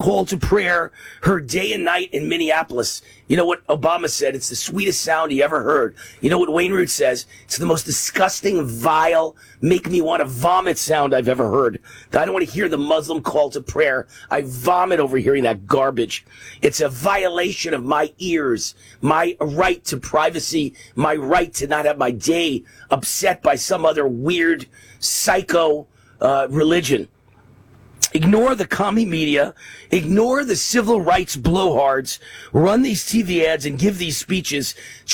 call to prayer heard day and night in Minneapolis. You know what Obama said? It's the sweetest sound he ever heard. You know what Wayne Root says? It's the most disgusting, vile, make me want to vomit sound I've ever heard. I don't want to hear the Muslim call to prayer. I vomit over hearing that garbage. It's a violation of my ears, my right to privacy, my right to not have my day upset by some other weird psycho religion. Ignore the commie media, ignore the civil rights blowhards, run these TV ads and give these speeches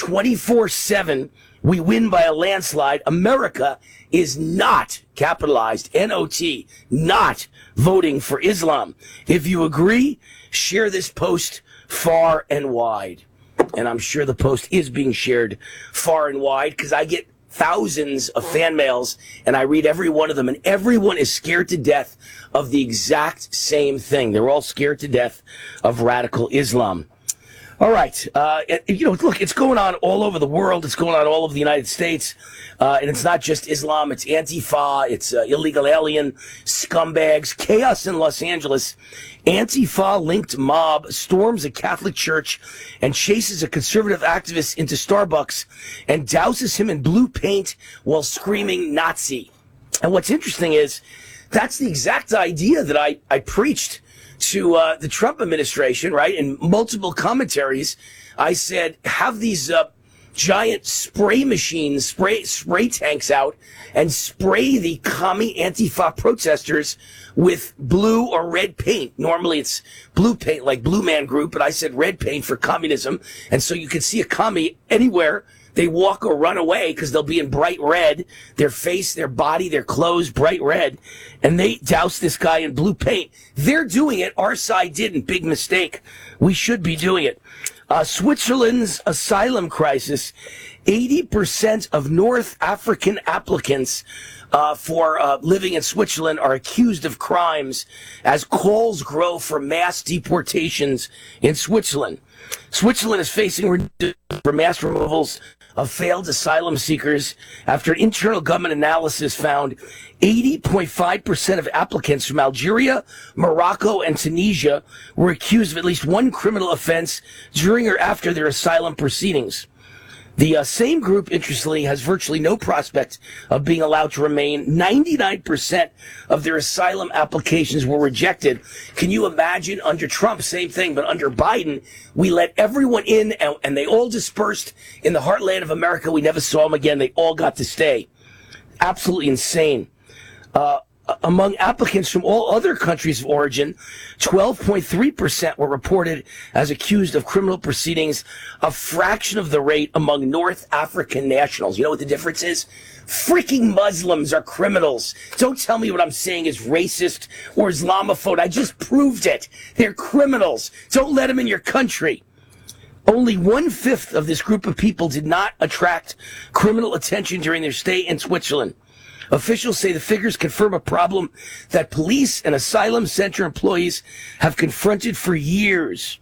24/7. We win by a landslide. America is not, capitalized, N-O-T, not voting for Islam. If you agree, share this post far and wide. And I'm sure the post is being shared far and wide because I get thousands of fan mails, and I read every one of them, and everyone is scared to death of the exact same thing. They're all scared to death of radical Islam. All right. Look, it's going on all over the world. It's going on all over the United States. And it's not just Islam. It's Antifa. It's illegal alien, scumbags, chaos in Los Angeles. Antifa-linked mob storms a Catholic church and chases a conservative activist into Starbucks and douses him in blue paint while screaming Nazi. And what's interesting is that's the exact idea that I preached to the Trump administration, right? In multiple commentaries, I said, have these giant spray machines, spray tanks out and spray the commie Antifa protesters with blue or red paint. Normally it's blue paint, like Blue Man Group, but I said red paint for communism. And so you can see a commie anywhere they walk or run away because they'll be in bright red, their face, their body, their clothes, bright red, and they douse this guy in blue paint. They're doing it. Our side didn't. Big mistake. We should be doing it. Switzerland's asylum crisis. 80% of North African applicants for living in Switzerland are accused of crimes as calls grow for mass deportations in Switzerland. Switzerland is facing for mass removals of failed asylum seekers after an internal government analysis found 80.5% of applicants from Algeria, Morocco, and Tunisia were accused of at least one criminal offense during or after their asylum proceedings. The same group, interestingly, has virtually no prospect of being allowed to remain. 99% of their asylum applications were rejected. Can you imagine under Trump, same thing, but under Biden, we let everyone in and they all dispersed in the heartland of America. We never saw them again. They all got to stay. Absolutely insane. Among applicants from all other countries of origin, 12.3% were reported as accused of criminal proceedings, a fraction of the rate among North African nationals. You know what the difference is? Freaking Muslims are criminals. Don't tell me what I'm saying is racist or Islamophobe. I just proved it. They're criminals. Don't let them in your country. Only 1/5 of this group of people did not attract criminal attention during their stay in Switzerland. Officials say the figures confirm a problem that police and asylum center employees have confronted for years.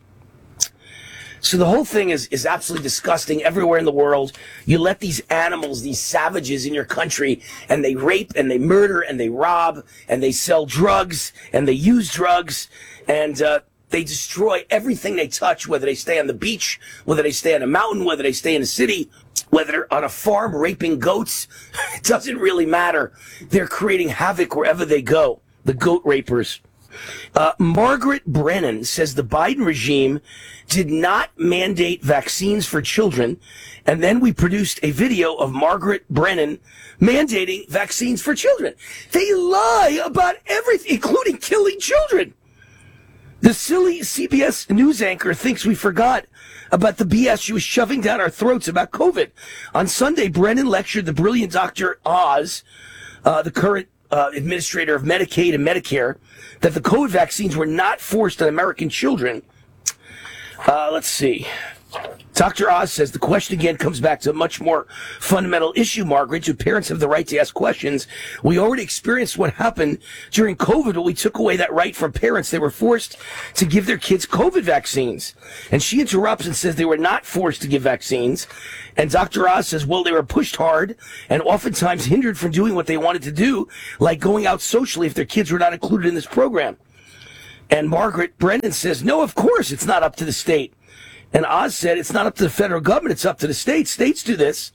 So the whole thing is absolutely disgusting everywhere in the world. You let these animals, these savages in your country, and they rape and they murder and they rob and they sell drugs and they use drugs and they destroy everything they touch, whether they stay on the beach, whether they stay on a mountain, whether they stay in a city, whether they're on a farm raping goats. It doesn't really matter. They're creating havoc wherever they go, the goat rapers. Margaret Brennan says the Biden regime did not mandate vaccines for children, and then we produced a video of Margaret Brennan mandating vaccines for children. They lie about everything, including killing children. The silly CBS News anchor thinks we forgot about the BS she was shoving down our throats about COVID. On Sunday, Brennan lectured the brilliant Dr. Oz, the current administrator of Medicaid and Medicare, that the COVID vaccines were not forced on American children. Let's see. Dr. Oz says the question again comes back to a much more fundamental issue, Margaret. Do parents have the right to ask questions? We already experienced what happened during COVID when we took away that right from parents. They were forced to give their kids COVID vaccines. And she interrupts and says they were not forced to give vaccines. And Dr. Oz says, well, they were pushed hard and oftentimes hindered from doing what they wanted to do, like going out socially if their kids were not included in this program. And Margaret Brennan says, no, of course, it's not up to the state. And Oz said, it's not up to the federal government, it's up to the states. States do this.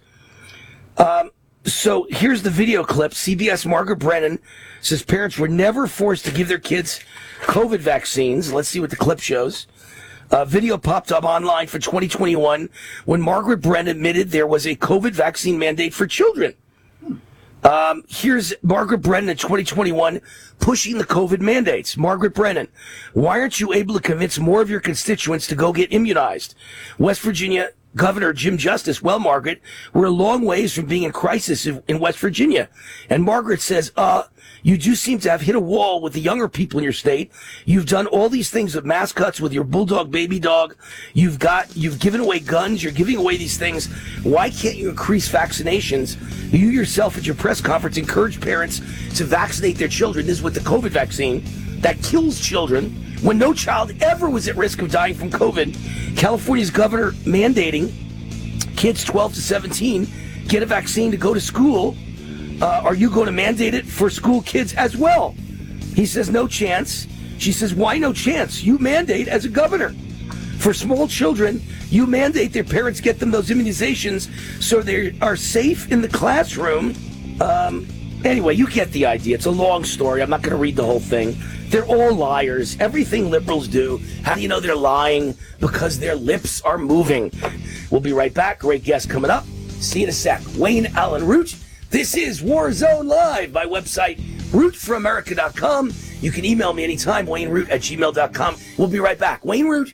So here's the video clip. CBS Margaret Brennan says parents were never forced to give their kids COVID vaccines. Let's see what the clip shows. Video popped up online for 2021 when Margaret Brennan admitted there was a COVID vaccine mandate for children. Here's Margaret Brennan in 2021 pushing the COVID mandates. Margaret Brennan, why aren't you able to convince more of your constituents to go get immunized? West Virginia Governor Jim Justice, well, Margaret, we're a long ways from being in crisis in West Virginia. And Margaret says, you do seem to have hit a wall with the younger people in your state. You've done all these things with mascots, with your bulldog baby dog. You've given away guns. You're giving away these things. Why can't you increase vaccinations? You yourself at your press conference encouraged parents to vaccinate their children. This is with the COVID vaccine that kills children when no child ever was at risk of dying from COVID. California's governor mandating kids 12 to 17 get a vaccine to go to school. Are you going to mandate it for school kids as well? He says, no chance. She says, why no chance? You mandate as a governor. For small children, you mandate their parents get them those immunizations so they are safe in the classroom. Anyway, you get the idea. It's a long story. I'm not going to read the whole thing. They're all liars. Everything liberals do. How do you know they're lying? Because their lips are moving. We'll be right back. Great guest coming up. See you in a sec. Wayne Allyn Root. This is Warzone Live. My website, rootforamerica.com. You can email me anytime, wayneroot@gmail.com. We'll be right back. Wayne Root.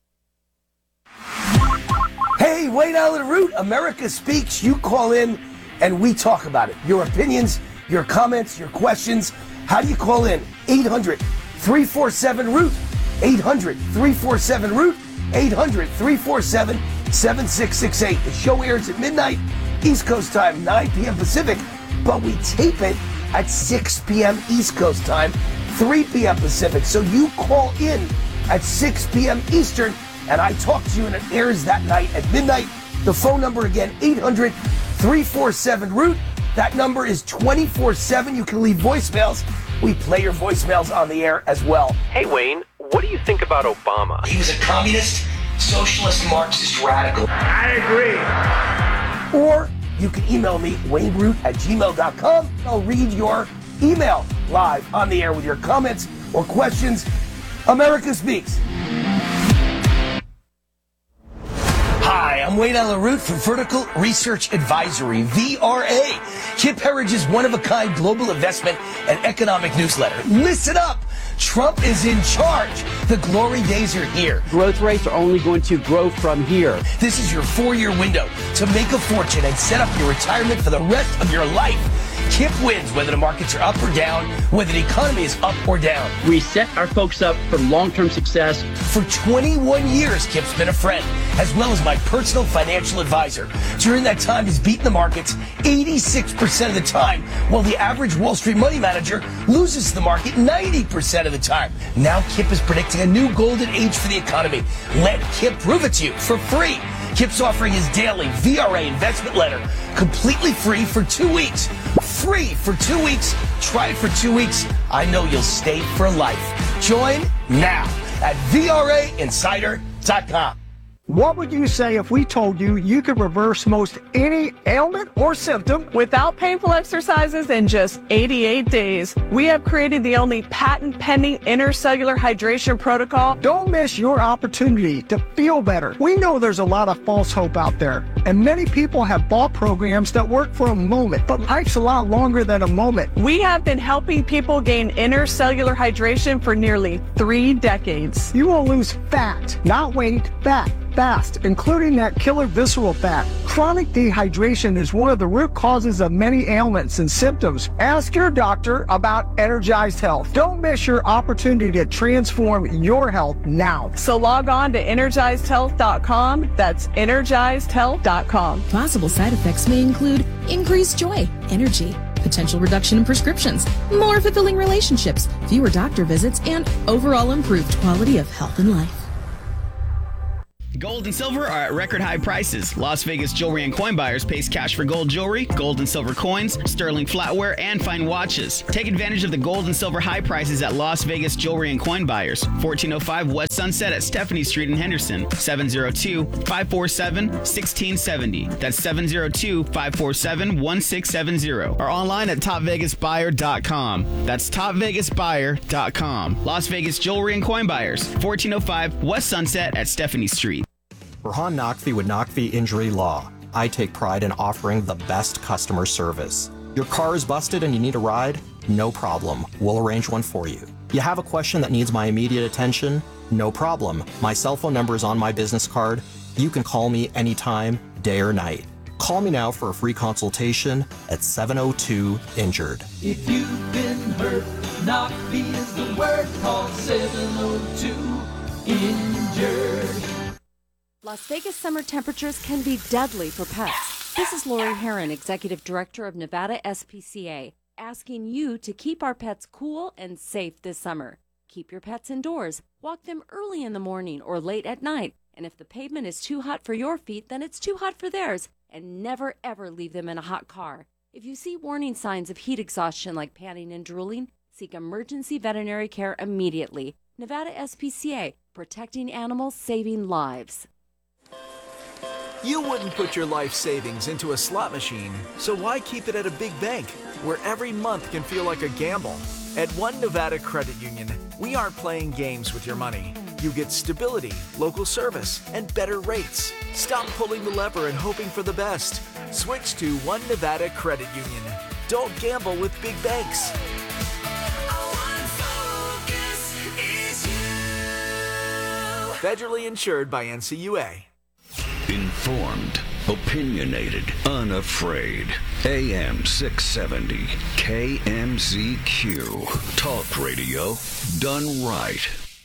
Hey, Wayne Allyn Root. America Speaks. You call in and we talk about it. Your opinions, your comments, your questions. How do you call in? 800-347-ROOT. 800-347-ROOT. 800-347-7668. The show airs at midnight, East Coast time, 9 p.m. Pacific, but we tape it at 6 p.m. East Coast time, 3 p.m. Pacific. So you call in at 6 p.m. Eastern, and I talk to you, and it airs that night at midnight. The phone number again, 800-347-ROOT. That number is 24/7. You can leave voicemails. We play your voicemails on the air as well. Hey, Wayne, what do you think about Obama? He was a communist, socialist, Marxist radical. I agree. Or you can email me, wayneroot@gmail.com. I'll read your email live on the air with your comments or questions. America Speaks. Hi, I'm Wayne Allyn Root from Vertical Research Advisory, VRA, Kip Herriage's one-of-a-kind global investment and economic newsletter. Listen up! Trump is in charge. The glory days are here. Growth rates are only going to grow from here. This is your 4-year window to make a fortune and set up your retirement for the rest of your life. Kip wins whether the markets are up or down, whether the economy is up or down. We set our folks up for long-term success. For 21 years, Kip's been a friend, as well as my personal financial advisor. During that time, he's beaten the markets 86% of the time, while the average Wall Street money manager loses the market 90% of the time. Now Kip is predicting a new golden age for the economy. Let Kip prove it to you for free. Kip's offering his daily VRA investment letter completely free for 2 weeks. Free for 2 weeks. Try it for 2 weeks. I know you'll stay for life. Join now at VRAinsider.com. What would you say if we told you you could reverse most any ailment or symptom without painful exercises in just 88 days? We have created the only patent-pending intercellular hydration protocol. Don't miss your opportunity to feel better. We know there's a lot of false hope out there, and many people have bought programs that work for a moment, but life's a lot longer than a moment. We have been helping people gain intercellular hydration for nearly 3 decades. You will lose fat, not weight, fat. Fast, including that killer visceral fat. Chronic dehydration is one of the root causes of many ailments and symptoms. Ask your doctor about Energized Health. Don't miss your opportunity to transform your health now. So log on to EnergizedHealth.com. That's EnergizedHealth.com. Possible side effects may include increased joy, energy, potential reduction in prescriptions, more fulfilling relationships, fewer doctor visits, and overall improved quality of health and life. Gold and silver are at record high prices. Las Vegas Jewelry and Coin Buyers pays cash for gold jewelry, gold and silver coins, sterling flatware, and fine watches. Take advantage of the gold and silver high prices at Las Vegas Jewelry and Coin Buyers. 1405 West Sunset at Stephanie Street in Henderson. 702-547-1670. That's 702-547-1670. Or online at topvegasbuyer.com. That's topvegasbuyer.com. Las Vegas Jewelry and Coin Buyers. 1405 West Sunset at Stephanie Street. Rahan Naqvi with Naqvi Injury Law. I take pride in offering the best customer service. Your car is busted and you need a ride? No problem. We'll arrange one for you. You have a question that needs my immediate attention? No problem. My cell phone number is on my business card. You can call me anytime, day or night. Call me now for a free consultation at 702-INJURED. If you've been hurt, Naqvi is the word. Call 702-INJURED. Las Vegas summer temperatures can be deadly for pets. This is Lori Herron, Executive Director of Nevada SPCA, asking you to keep our pets cool and safe this summer. Keep your pets indoors. Walk them early in the morning or late at night. And if the pavement is too hot for your feet, then it's too hot for theirs. And never, ever leave them in a hot car. If you see warning signs of heat exhaustion like panting and drooling, seek emergency veterinary care immediately. Nevada SPCA, protecting animals, saving lives. You wouldn't put your life savings into a slot machine, so why keep it at a big bank, where every month can feel like a gamble? At One Nevada Credit Union, we aren't playing games with your money. You get stability, local service, and better rates. Stop pulling the lever and hoping for the best. Switch to One Nevada Credit Union. Don't gamble with big banks. Federally insured by NCUA. Informed, opinionated, unafraid. AM 670, KMZQ. Talk radio done right.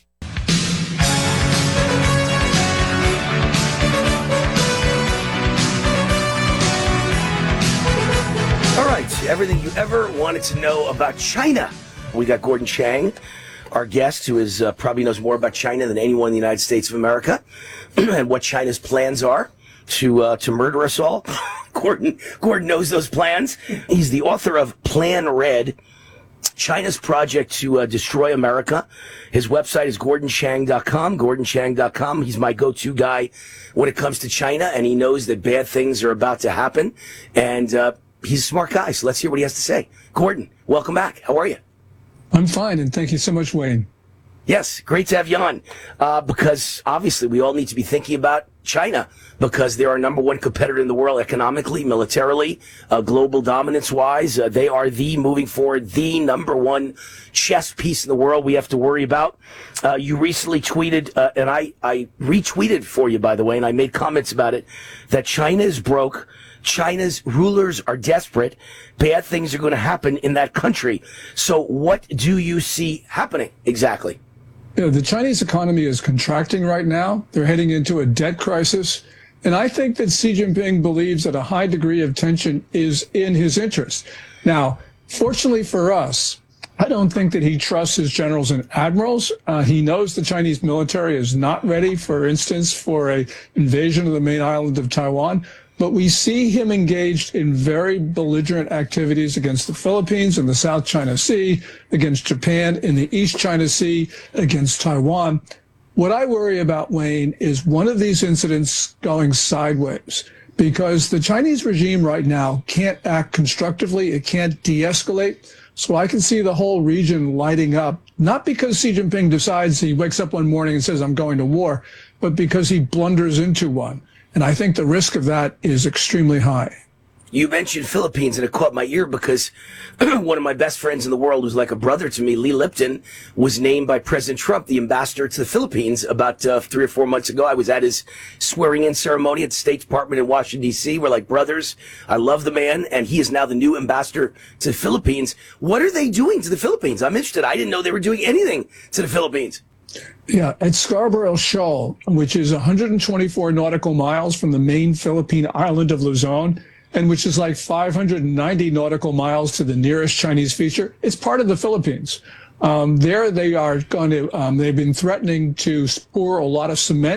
All right, everything you ever wanted to know about China. We got Gordon Chang, our guest, who is probably knows more about China than anyone in the United States of America, and what China's plans are to murder us all. Gordon knows those plans. He's the author of Plan Red, China's project to destroy America. His website is GordonChang.com, GordonChang.com. He's my go-to guy when it comes to China, and he knows that bad things are about to happen. And he's a smart guy, so let's hear what he has to say. Gordon, welcome back. How are you? I'm fine, and thank you so much, Wayne. Yes, great to have you on, because obviously we all need to be thinking about China, because they're our number one competitor in the world economically, militarily, global dominance-wise. They are moving forward, the number one chess piece in the world we have to worry about. You recently tweeted, and I retweeted for you, by the way, and I made comments about it, that China is broke. China's rulers are desperate. Bad things are going to happen in that country. So what do you see happening exactly? You know, the Chinese economy is contracting right now. They're heading into a debt crisis. And I think that Xi Jinping believes that a high degree of tension is in his interest. Now, fortunately for us, I don't think that he trusts his generals and admirals. He knows the Chinese military is not ready, for instance, for an invasion of the main island of Taiwan. But we see him engaged in very belligerent activities against the Philippines in the South China Sea, against Japan in the East China Sea, against Taiwan. What I worry about, Wayne, is one of these incidents going sideways, because the Chinese regime right now can't act constructively. It can't de-escalate. So I can see the whole region lighting up, not because Xi Jinping decides he wakes up one morning and says, I'm going to war, but because he blunders into one. And I think the risk of that is extremely high. You mentioned Philippines, and it caught my ear because one of my best friends in the world, who's like a brother to me, Lee Lipton, was named by President Trump the ambassador to the Philippines about 3 or 4 months ago. I was at his swearing-in ceremony at the State Department in Washington, D.C. We're like brothers. I love the man, and he is now the new ambassador to the Philippines. What are they doing to the Philippines? I'm interested. I didn't know they were doing anything to the Philippines. Yeah, at Scarborough Shoal, which is 124 nautical miles from the main Philippine island of Luzon, and which is like 590 nautical miles to the nearest Chinese feature, it's part of the Philippines. There they are going to, they've been threatening to pour a lot of cement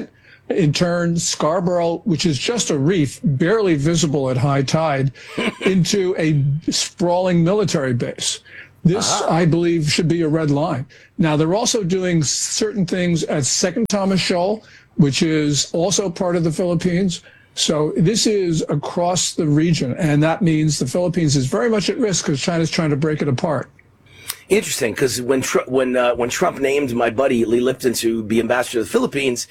in turn Scarborough, which is just a reef, barely visible at high tide, into a sprawling military base. This, I believe, should be a red line. Now, they're also doing certain things at Second Thomas Shoal, which is also part of the Philippines. So this is across the region, and that means the Philippines is very much at risk because China's trying to break it apart. Interesting, because when Trump named my buddy Lee Lipton to be ambassador to the Philippines,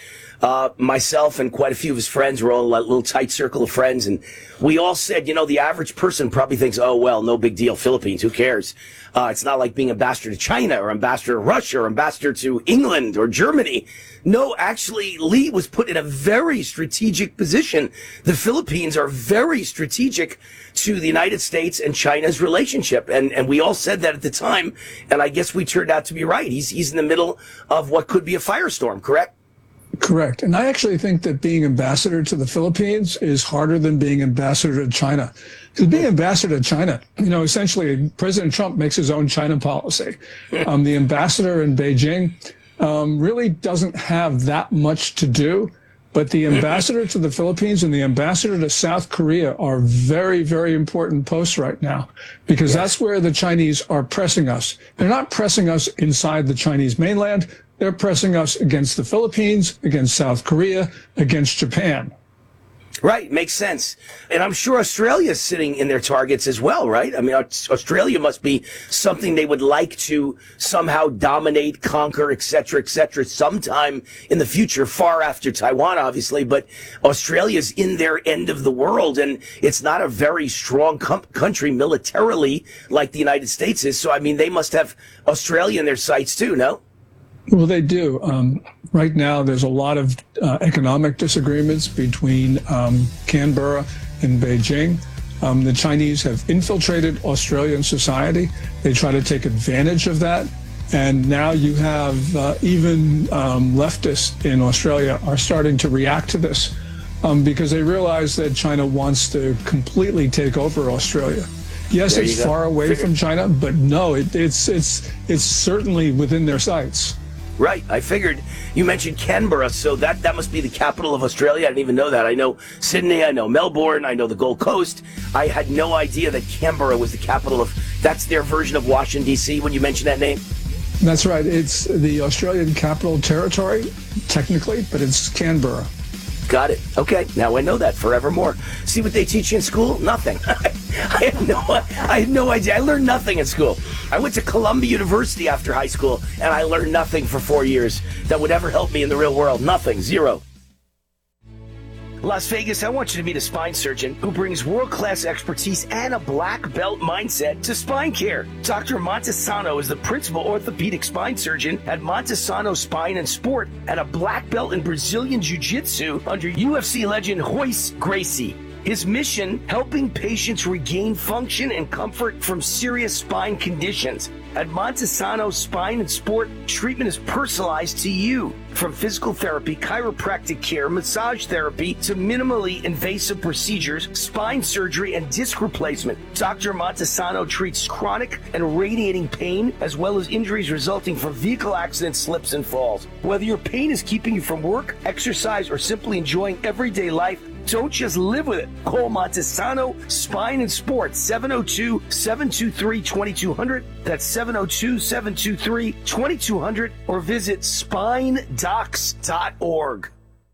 myself and quite a few of his friends were all a little tight circle of friends, and we all said, the average person probably thinks, oh, well, no big deal, Philippines, who cares? It's not like being ambassador to China or ambassador to Russia or ambassador to England or Germany. No, actually, Lee was put in a very strategic position. The Philippines are very strategic to the United States and China's relationship. And we all said that at the time, and I guess we turned out to be right. He's in the middle of what could be a firestorm, correct? Correct. And I actually think that being ambassador to the Philippines is harder than being ambassador to China. Because being ambassador to China, essentially President Trump makes his own China policy. The ambassador in Beijing really doesn't have that much to do. But the ambassador to the Philippines and the ambassador to South Korea are very, very important posts right now, because that's where the Chinese are pressing us. They're not pressing us inside the Chinese mainland. They're pressing us against the Philippines, against South Korea, against Japan. Right, makes sense. And I'm sure Australia's sitting in their targets as well, right? I mean, Australia must be something they would like to somehow dominate, conquer, et cetera, sometime in the future, far after Taiwan, obviously. But Australia's in their end of the world, and it's not a very strong country militarily like the United States is. So, I mean, they must have Australia in their sights too, no? Well, they do. Right now, there's a lot of economic disagreements between Canberra and Beijing. The Chinese have infiltrated Australian society. They try to take advantage of that. And now you have even leftists in Australia are starting to react to this because they realize that China wants to completely take over Australia. Yes, it's far away from China, but no, it's certainly within their sights. Right, I figured. You mentioned Canberra, so that must be the capital of Australia. I didn't even know that. I know Sydney, I know Melbourne, I know the Gold Coast. I had no idea that Canberra was the capital of, that's their version of Washington, D.C., when you mentioned that name? That's right. It's the Australian Capital Territory, technically, but it's Canberra. Got it. Okay, now I know that forevermore. See what they teach you in school? Nothing. I had no idea. I learned nothing in school. I went to Columbia University after high school, and I learned nothing for 4 years that would ever help me in the real world. Nothing. Zero. Las Vegas, I want you to meet a spine surgeon who brings world-class expertise and a black belt mindset to spine care. Dr. Montesano is the principal orthopedic spine surgeon at Montesano Spine and Sport and a black belt in Brazilian Jiu-Jitsu under UFC legend Royce Gracie. His mission, helping patients regain function and comfort from serious spine conditions. At Montesano Spine and Sport, treatment is personalized to you. From physical therapy, chiropractic care, massage therapy, to minimally invasive procedures, spine surgery, and disc replacement. Dr. Montesano treats chronic and radiating pain, as well as injuries resulting from vehicle accidents, slips, and falls. Whether your pain is keeping you from work, exercise, or simply enjoying everyday life, don't just live with it. Call Montesano Spine and Sport, 702-723-2200. That's 702-723-2200. Or visit spinedocs.org.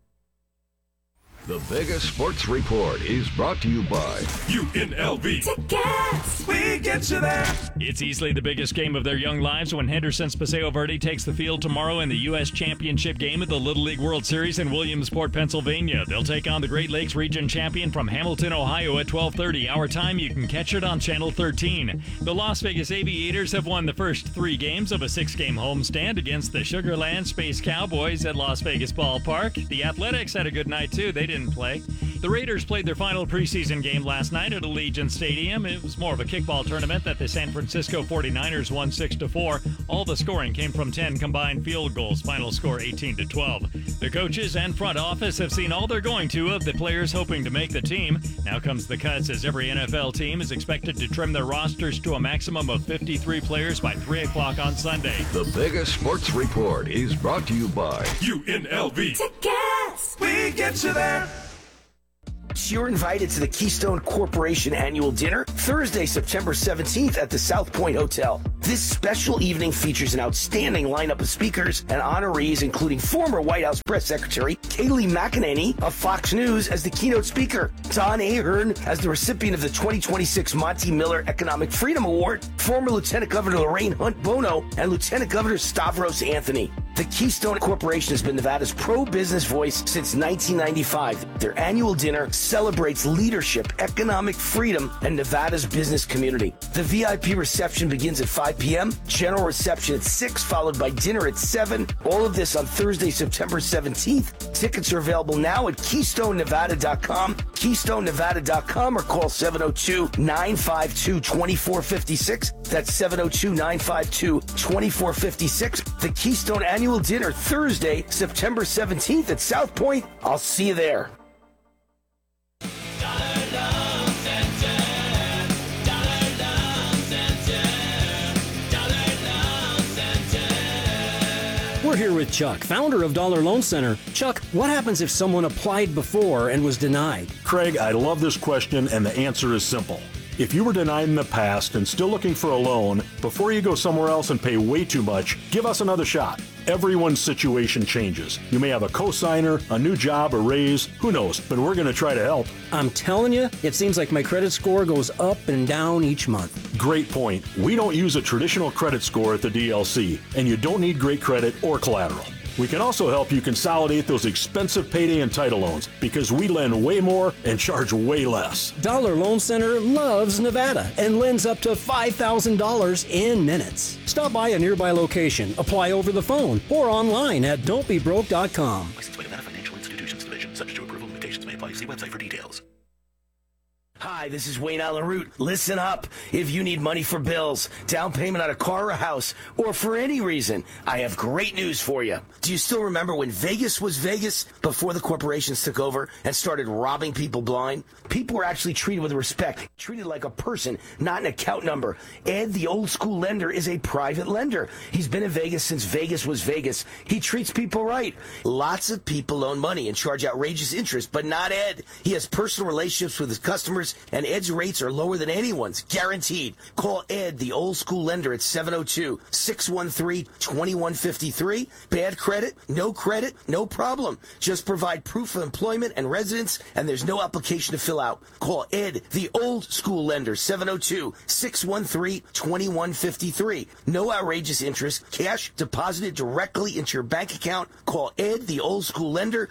The Vegas Sports Report is brought to you by UNLV. Tickets! We get you there. It's easily the biggest game of their young lives when Henderson's Paseo Verde takes the field tomorrow in the U.S. Championship game at the Little League World Series in Williamsport, Pennsylvania. They'll take on the Great Lakes Region champion from Hamilton, Ohio at 12:30 our time. You can catch it on Channel 13. The Las Vegas Aviators have won the first 3 games of a 6-game homestand against the Sugarland Space Cowboys at Las Vegas Ballpark. The Athletics had a good night, too. They didn't play. The Raiders played their final preseason game last night at Allegiant Stadium. It was more of a kickball tournament that the San Francisco 49ers won 6-4. All the scoring came from 10 combined field goals. Final score 18-12. The coaches and front office have seen all they're going to of the players hoping to make the team. Now comes the cuts, as every NFL team is expected to trim their rosters to a maximum of 53 players by 3 o'clock on Sunday. The Vegas Sports Report is brought to you by UNLV. Tickets! We get you there. You're invited to the Keystone Corporation annual dinner Thursday, September 17th at the South Point Hotel. This special evening features an outstanding lineup of speakers and honorees, including former White House Press Secretary Kayleigh McEnany of Fox News as the keynote speaker, Don Ahern as the recipient of the 2026 Monty Miller Economic Freedom Award, former Lieutenant Governor Lorraine Hunt Bono, and Lieutenant Governor Stavros Anthony. The Keystone Corporation has been Nevada's pro-business voice since 1995. Their annual dinner celebrates leadership, economic freedom, and Nevada's business community. The VIP reception begins at 5 p.m., general reception at 6, followed by dinner at 7. All of this on Thursday, September 17th. Tickets are available now at KeystoneNevada.com, KeystoneNevada.com, or call 702-952-2456. That's 702-952-2456. The Keystone Annual Dinner, Thursday, September 17th at South Point. I'll see you there. We're here with Chuck, founder of Dollar Loan Center. Chuck, what happens if someone applied before and was denied? Craig, I love this question, and the answer is simple. If you were denied in the past and still looking for a loan, before you go somewhere else and pay way too much, give us another shot. Everyone's situation changes. You may have a cosigner, a new job, a raise, who knows, but we're going to try to help. I'm telling you, it seems like my credit score goes up and down each month. Great point. We don't use a traditional credit score at the DLC, and you don't need great credit or collateral. We can also help you consolidate those expensive payday and title loans because we lend way more and charge way less. Dollar Loan Center loves Nevada and lends up to $5,000 in minutes. Stop by a nearby location, apply over the phone, or online at don'tbebroke.com. Licensed by Nevada Financial Institutions Division. Subject to approval. Limitations may apply. See website for details. Hi, this is Wayne Allen Root. Listen up. If you need money for bills, down payment on a car or a house, or for any reason, I have great news for you. Do you still remember when Vegas was Vegas before the corporations took over and started robbing people blind? People were actually treated with respect, treated like a person, not an account number. Ed, the old school lender, is a private lender. He's been in Vegas since Vegas was Vegas. He treats people right. Lots of people loan money and charge outrageous interest, but not Ed. He has personal relationships with his customers, and Ed's rates are lower than anyone's, guaranteed. Call Ed, the old school lender, at 702-613-2153. Bad credit, no problem. Just provide proof of employment and residence, and there's no application to fill out. Call Ed, the old school lender, 702-613-2153. No outrageous interest, cash deposited directly into your bank account. Call Ed, the old school lender,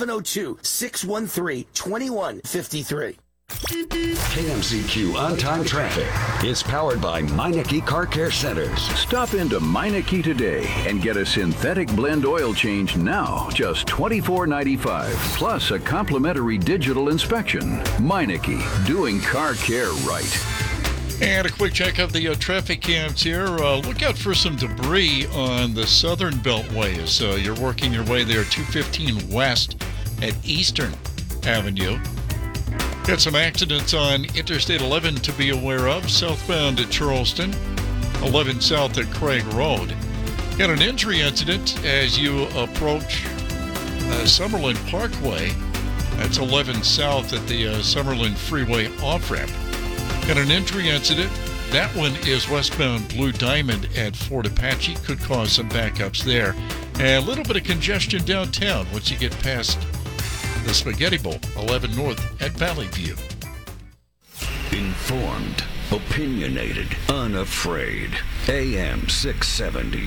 702-613-2153. KMZQ On-Time Traffic is powered by Meineke Car Care Centers. Stop into Meineke today and get a synthetic blend oil change now, just $24.95, plus a complimentary digital inspection. Meineke, doing car care right. And a quick check of the traffic cams here. Look out for some debris on the Southern Beltway as you're working your way there, 215 West at Eastern Avenue. Got some accidents on Interstate 11 to be aware of, southbound at Charleston, 11 south at Craig Road. Got an injury incident as you approach Summerlin Parkway. That's 11 south at the Summerlin Freeway off-ramp. Got an injury incident. That one is westbound Blue Diamond at Fort Apache. Could cause some backups there. And a little bit of congestion downtown once you get past the Spaghetti Bowl, 11 north at Valley View. Informed, opinionated, unafraid. AM 670,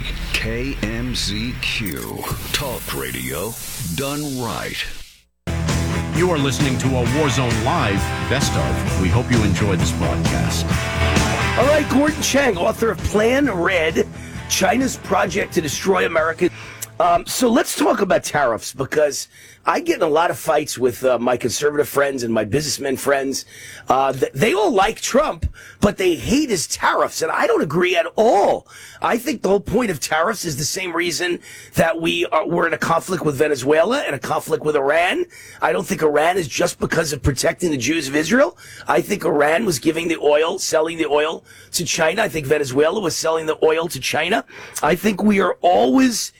KMZQ. Talk radio done right. You are listening to a Warzone Live Best of. We hope you enjoyed this broadcast. All right, Gordon Chang, author of Plan Red, China's Project to Destroy America. So let's talk about tariffs, because I get in a lot of fights with my conservative friends and my businessmen friends. They all like Trump, but they hate his tariffs, and I don't agree at all. I think the whole point of tariffs is the same reason that we're in a conflict with Venezuela and a conflict with Iran. I don't think Iran is just because of protecting the Jews of Israel. I think Iran was giving the oil, selling the oil to China. I think Venezuela was selling the oil to China. I think we are always, and the tariffs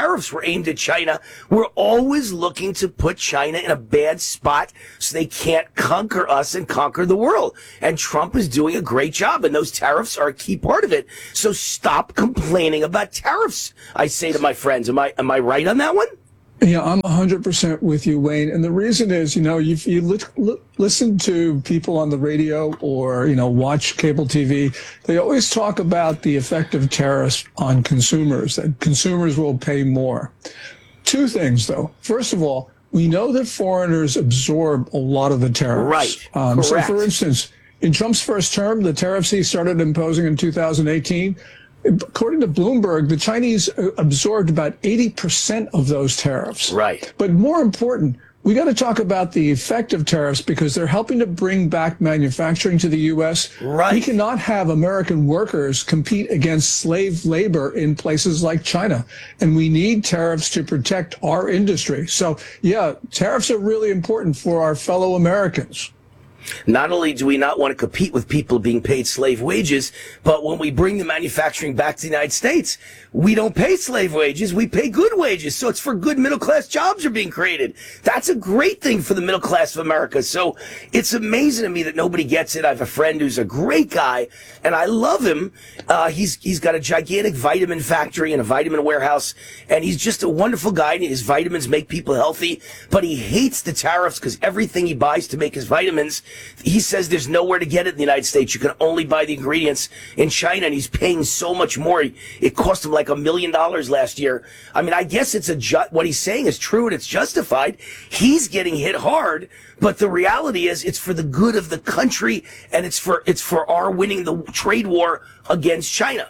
tariffs were aimed at China. We're always looking to put China in a bad spot so they can't conquer us and conquer the world. And Trump is doing a great job, and those tariffs are a key part of it. So stop complaining about tariffs, I say to my friends. Am I right on that one? Yeah, I'm 100% with you, Wayne. And the reason is, if you listen to people on the radio or, watch cable TV, they always talk about the effect of tariffs on consumers, that consumers will pay more. Two things, though. First of all, we know that foreigners absorb a lot of the tariffs. Right. So, for instance, in Trump's first term, the tariffs he started imposing in 2018, according to Bloomberg, the Chinese absorbed about 80% of those tariffs. Right. But more important, we got to talk about the effect of tariffs because they're helping to bring back manufacturing to the U.S. Right. We cannot have American workers compete against slave labor in places like China. And we need tariffs to protect our industry. So, yeah, tariffs are really important for our fellow Americans. Not only do we not want to compete with people being paid slave wages, but when we bring the manufacturing back to the United States, we don't pay slave wages, we pay good wages. So it's for good middle-class jobs are being created. That's a great thing for the middle class of America. So it's amazing to me that nobody gets it. I have a friend who's a great guy, and I love him. He's got a gigantic vitamin factory and a vitamin warehouse, and he's just a wonderful guy. His vitamins make people healthy, but he hates the tariffs because everything he buys to make his vitamins, he says there's nowhere to get it in the United States. You can only buy the ingredients in China, and he's paying so much more. It cost him like $1 million last year. I mean, I guess it's what he's saying is true and it's justified. He's getting hit hard, but the reality is it's for the good of the country, and it's for our winning the trade war against China.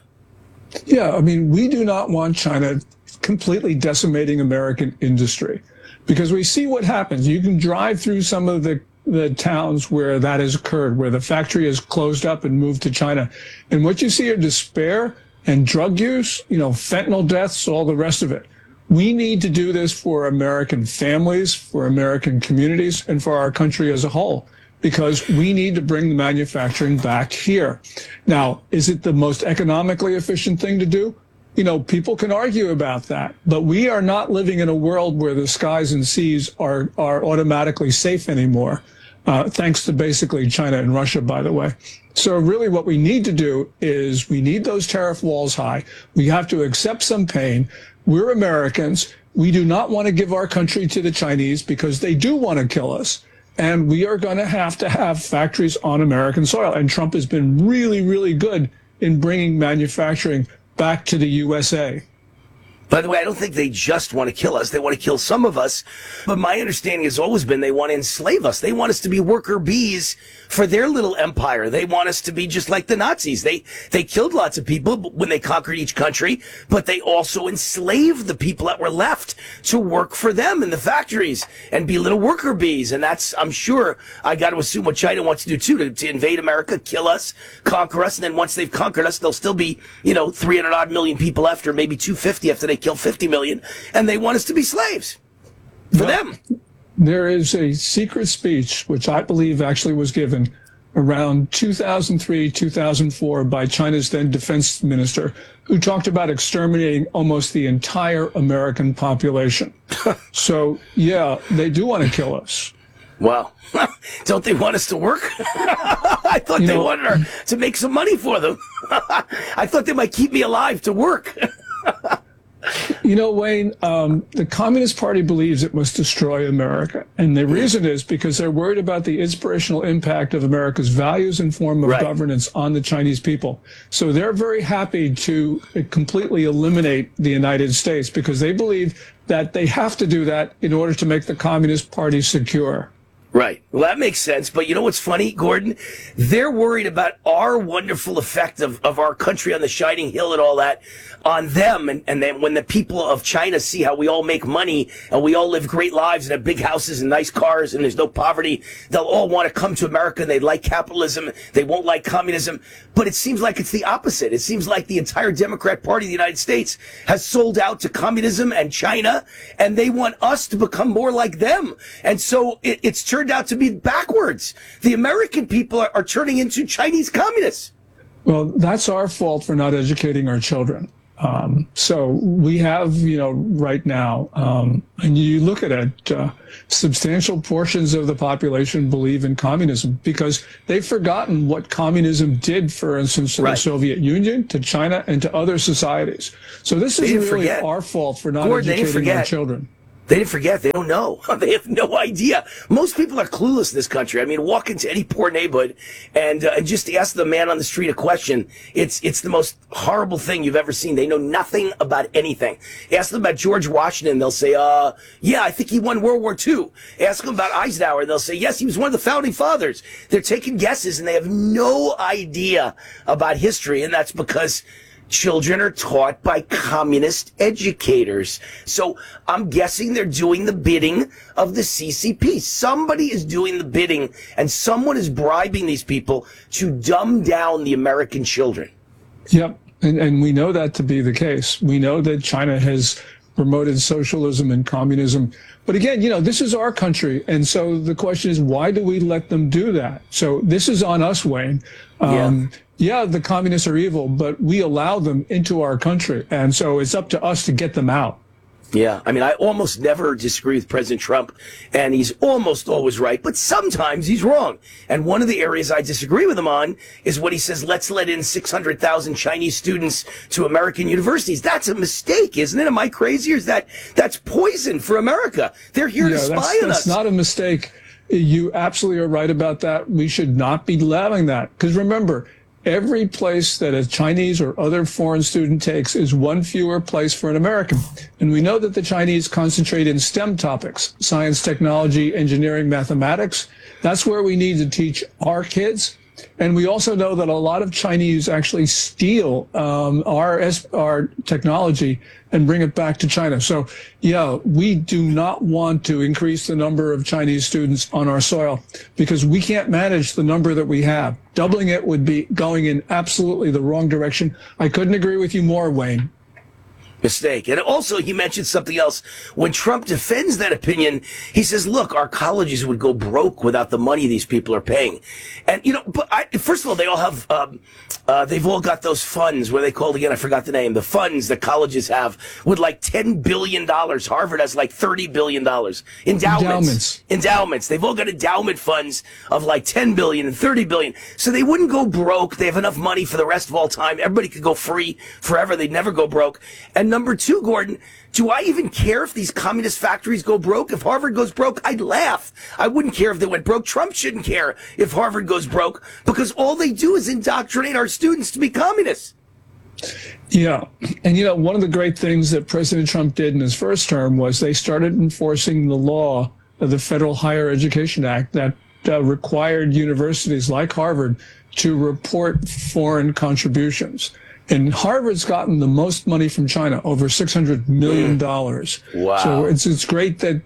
Yeah, I mean, we do not want China completely decimating American industry because we see what happens. You can drive through some of the towns where that has occurred, where the factory has closed up and moved to China. And what you see are despair and drug use, fentanyl deaths, all the rest of it. We need to do this for American families, for American communities, and for our country as a whole, because we need to bring the manufacturing back here. Now, is it the most economically efficient thing to do? People can argue about that, but we are not living in a world where the skies and seas are automatically safe anymore, thanks to basically China and Russia, by the way. So really what we need to do is we need those tariff walls high. We have to accept some pain. We're Americans. We do not want to give our country to the Chinese because they do want to kill us. And we are going to have factories on American soil. And Trump has been really, really good in bringing manufacturing back to the USA. By the way, I don't think they just want to kill us. They want to kill some of us. But my understanding has always been they want to enslave us. They want us to be worker bees for their little empire. They want us to be just like the Nazis. They killed lots of people when they conquered each country, but they also enslaved the people that were left to work for them in the factories and be little worker bees. And that's, I'm sure, I got to assume what China wants to do too, to invade America, kill us, conquer us. And then once they've conquered us, there'll still be, 300 odd million people left, or maybe 250 after they kill 50 million. And they want us to be slaves for them. There is a secret speech, which I believe actually was given around 2003, 2004 by China's then defense minister, who talked about exterminating almost the entire American population. So, yeah, they do want to kill us. Wow. Don't they want us to work? I thought they wanted to make some money for them. I thought they might keep me alive to work. Wayne, the Communist Party believes it must destroy America. And the reason is because they're worried about the inspirational impact of America's values and form of governance on the Chinese people. So they're very happy to completely eliminate the United States because they believe that they have to do that in order to make the Communist Party secure. Right. Well, that makes sense. But you know what's funny, Gordon? They're worried about our wonderful effect of our country on the shining hill and all that on them. And then when the people of China see how we all make money and we all live great lives and have big houses and nice cars and there's no poverty, they'll all want to come to America and they like capitalism. They won't like communism. But it seems like it's the opposite. It seems like the entire Democrat Party of the United States has sold out to communism and China, and they want us to become more like them. And so it's turned out to be backwards. The American people are turning into Chinese communists. Well, that's our fault for not educating our children. So we have, right now, and you look at it, substantial portions of the population believe in communism because they've forgotten what communism did, for instance, to the Soviet Union, to China, and to other societies. So this is really our fault for not educating our children. They didn't forget. They don't know. They have no idea. Most people are clueless in this country. I mean, walk into any poor neighborhood and just ask the man on the street a question. It's the most horrible thing you've ever seen. They know nothing about anything. Ask them about George Washington. They'll say, yeah, I think he won World War II. Ask them about Eisenhower. They'll say, yes, he was one of the founding fathers. They're taking guesses and they have no idea about history. And that's because children are taught by communist educators. So I'm guessing they're doing the bidding of the CCP. Somebody is doing the bidding and someone is bribing these people to dumb down the American children. Yep. And we know that to be the case. We know that China has promoted socialism and communism. But again, this is our country. And so the question is, why do we let them do that? So this is on us, Wayne. Yeah, the communists are evil, but we allow them into our country. And so it's up to us to get them out. Yeah, I mean, I almost never disagree with President Trump, and he's almost always right, but sometimes he's wrong. And one of the areas I disagree with him on is what he says, let's let in 600,000 Chinese students to American universities. That's a mistake, isn't it? Am I crazy? Or is that's poison for America? They're here to spy on us. That's not a mistake. You absolutely are right about that. We should not be allowing that. Because remember, every place that a Chinese or other foreign student takes is one fewer place for an American. And we know that the Chinese concentrate in STEM topics, science, technology, engineering, mathematics. That's where we need to teach our kids. And we also know that a lot of Chinese actually steal our technology and bring it back to China. So, yeah, we do not want to increase the number of Chinese students on our soil because we can't manage the number that we have. Doubling it would be going in absolutely the wrong direction. I couldn't agree with you more, Wayne. Mistake. And also, he mentioned something else. When Trump defends that opinion, he says, look, our colleges would go broke without the money these people are paying. And, but first of all, they all have, they've all got those funds, what are they called again? I forgot the name. The funds that colleges have with like $10 billion. Harvard has like $30 billion. Endowments. They've all got endowment funds of like $10 billion and $30 billion. So they wouldn't go broke. They have enough money for the rest of all time. Everybody could go free forever. They'd never go broke. And number two, Gordon, do I even care if these communist factories go broke? If Harvard goes broke, I'd laugh. I wouldn't care if they went broke. Trump shouldn't care if Harvard goes broke because all they do is indoctrinate our students to be communists. Yeah. And, one of the great things that President Trump did in his first term was they started enforcing the law of the Federal Higher Education Act that required universities like Harvard to report foreign contributions. And Harvard's gotten the most money from China, over $600 million. Wow. So it's great that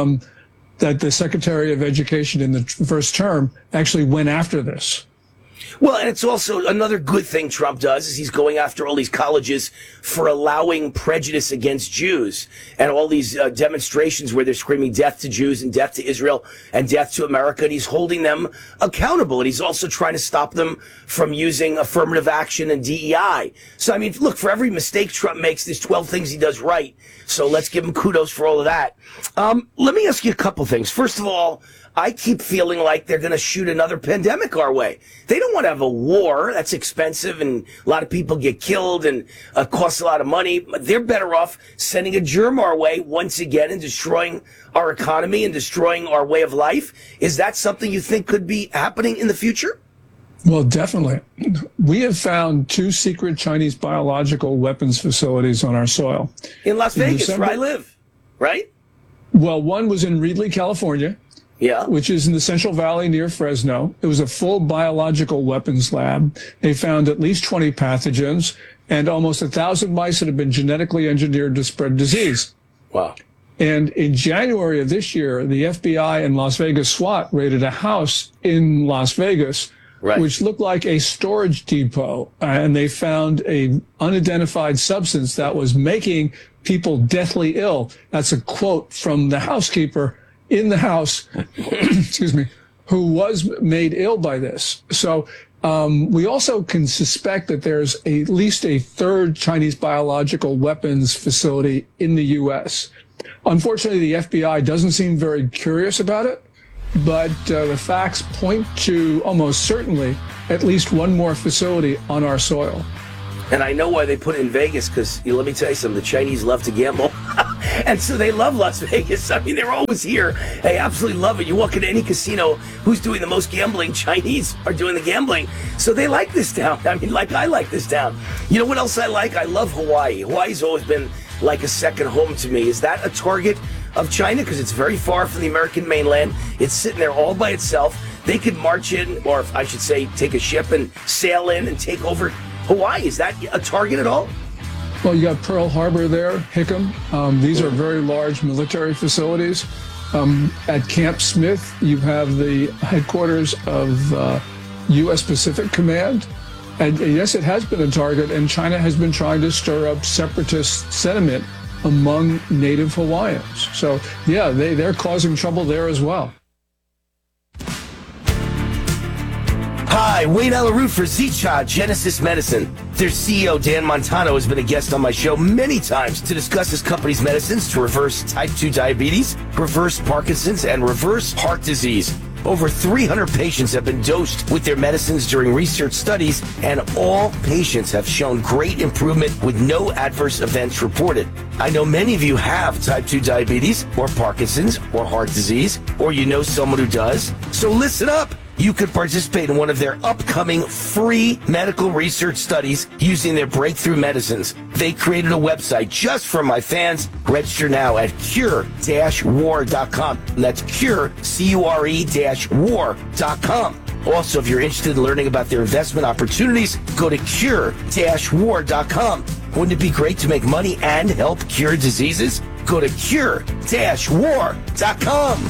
that the Secretary of Education in the first term actually went after this. Well, and it's also another good thing Trump does is he's going after all these colleges for allowing prejudice against Jews and all these demonstrations where they're screaming death to Jews and death to Israel and death to America. And he's holding them accountable. And he's also trying to stop them from using affirmative action and DEI. So, I mean, look, for every mistake Trump makes, there's 12 things he does right. So let's give him kudos for all of that. Let me ask you a couple things. First of all, I keep feeling like they're going to shoot another pandemic our way. They don't want to have a war. That's expensive and a lot of people get killed and costs a lot of money. They're better off sending a germ our way once again and destroying our economy and destroying our way of life. Is that something you think could be happening in the future? Well, definitely. We have found 2 secret Chinese biological weapons facilities on our soil. In Las Vegas, where I live, right? Well, one was in Reedley, California. Yeah. Which is in the Central Valley near Fresno. It was a full biological weapons lab. They found at least 20 pathogens and almost 1,000 mice that have been genetically engineered to spread disease. Wow. And in January of this year, the FBI and Las Vegas SWAT raided a house in Las Vegas, which looked like a storage depot. And they found a unidentified substance that was making people deathly ill. That's a quote from the housekeeper in the house, excuse me, who was made ill by this. So we also can suspect that there's at least a third Chinese biological weapons facility in the U.S. Unfortunately, the FBI doesn't seem very curious about it, but the facts point to almost certainly at least one more facility on our soil. And I know why they put it in Vegas, because let me tell you something, the Chinese love to gamble. And so they love Las Vegas. I mean, they're always here. They absolutely love it. You walk into any casino, who's doing the most gambling? Chinese are doing the gambling. So they like this town. I mean, like I like this town. You know what else I like? I love Hawaii. Hawaii's always been like a second home to me. Is that a target of China? Because it's very far from the American mainland. It's sitting there all by itself. They could march in, or I should say, take a ship and sail in and take over Hawaii. Is that a target at all? Well, you got Pearl Harbor there, Hickam. These are very large military facilities. At Camp Smith, you have the headquarters of U.S. Pacific Command. And yes, it has been a target, and China has been trying to stir up separatist sentiment among native Hawaiians. So, yeah, they're causing trouble there as well. Hi, Wayne Alaroot for Zicha Genesis Medicine. Their CEO, Dan Montano, has been a guest on my show many times to discuss his company's medicines to reverse type 2 diabetes, reverse Parkinson's, and reverse heart disease. Over 300 patients have been dosed with their medicines during research studies, and all patients have shown great improvement with no adverse events reported. I know many of you have type 2 diabetes, or Parkinson's, or heart disease, or you know someone who does. So listen up. You could participate in one of their upcoming free medical research studies using their breakthrough medicines. They created a website just for my fans. Register now at cure-war.com. That's cure, C-U-R-E-war.com. Also, if you're interested in learning about their investment opportunities, go to cure-war.com. Wouldn't it be great to make money and help cure diseases? Go to cure-war.com.